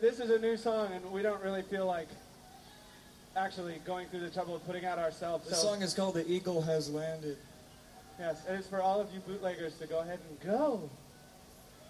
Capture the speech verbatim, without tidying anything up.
this is a new song, and we don't really feel like actually going through the trouble of putting out ourselves. The so, song is called The Eagle Has Landed. Yes, and it's for all of you bootleggers to go ahead and go.